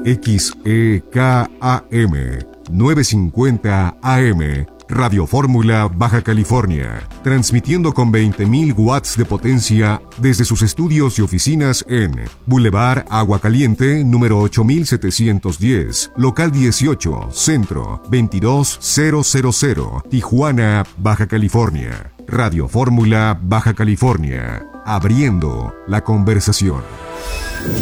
XEKAM 950 AM, Radio Fórmula, Baja California, transmitiendo con 20.000 watts de potencia desde sus estudios y oficinas en Boulevard Agua Caliente, número 8710, local 18, centro 22000, Tijuana, Baja California. Radio Fórmula, Baja California, abriendo la conversación.